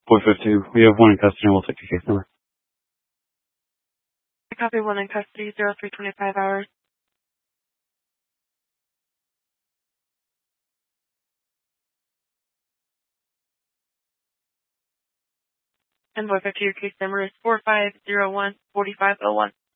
Boy 52, we have one in custody and we'll take the case number. Copy, one in custody, 0325 hours. And Boy 52, case number is 4501-4501.